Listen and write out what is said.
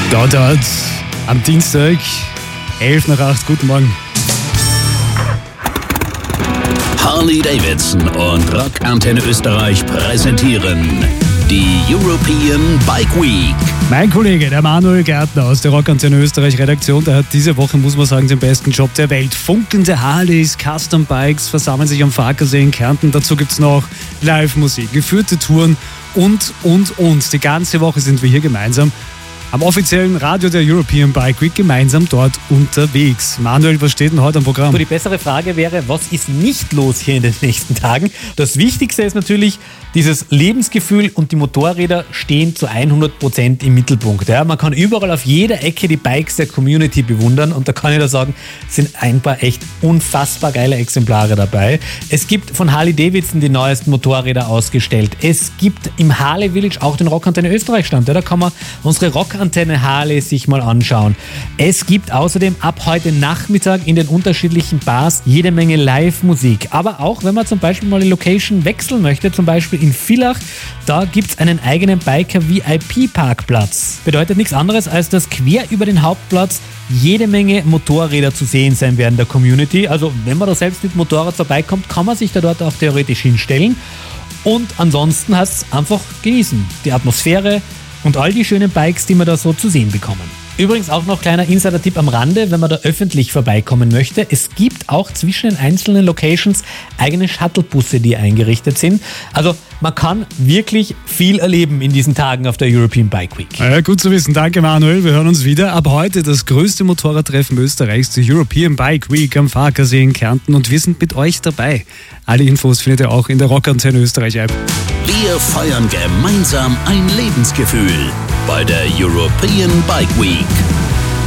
Dort am Dienstag, 7:11. Guten Morgen. Harley-Davidson und Rock Antenne Österreich präsentieren die European Bike Week. Mein Kollege, der Manuel Gärtner aus der Rock Antenne Österreich Redaktion, der hat diese Woche, muss man sagen, den besten Job der Welt. Funkelnde Harleys, Custom Bikes versammeln sich am Farkasee in Kärnten. Dazu gibt's noch Live-Musik, geführte Touren und. Die ganze Woche sind wir hier gemeinsam am offiziellen Radio der European Bike Week gemeinsam dort unterwegs. Manuel, was steht denn heute am Programm? Die bessere Frage wäre, was ist nicht los hier in den nächsten Tagen? Das Wichtigste ist natürlich dieses Lebensgefühl und die Motorräder stehen zu 100% im Mittelpunkt. Ja, man kann überall auf jeder Ecke die Bikes der Community bewundern und da kann ich da sagen, sind ein paar echt unfassbar geile Exemplare dabei. Es gibt von Harley-Davidson die neuesten Motorräder ausgestellt. Es gibt im Harley Village auch den Rock Antenne Österreich Stand. Ja, da kann man unsere Rock Antenne Harley sich mal anschauen. Es gibt außerdem ab heute Nachmittag in den unterschiedlichen Bars jede Menge Live-Musik. Aber auch, wenn man zum Beispiel mal die Location wechseln möchte, zum Beispiel in Villach, da gibt es einen eigenen Biker-VIP-Parkplatz. Bedeutet nichts anderes, als dass quer über den Hauptplatz jede Menge Motorräder zu sehen sein werden der Community. Also wenn man da selbst mit Motorrad vorbeikommt, kann man sich da dort auch theoretisch hinstellen. Und ansonsten heißt es einfach genießen. Die Atmosphäre und all die schönen Bikes, die wir da so zu sehen bekommen. Übrigens auch noch kleiner Insider-Tipp am Rande, wenn man da öffentlich vorbeikommen möchte. Es gibt auch zwischen den einzelnen Locations eigene Shuttlebusse, die eingerichtet sind. Also man kann wirklich viel erleben in diesen Tagen auf der European Bike Week. Ja, gut zu wissen. Danke Manuel, wir hören uns wieder. Ab heute das größte Motorradtreffen Österreichs, die European Bike Week am Farkasee in Kärnten und wir sind mit euch dabei. Alle Infos findet ihr auch in der Rock Antenne Österreich App. Wir feiern gemeinsam ein Lebensgefühl bei der European Bike Week.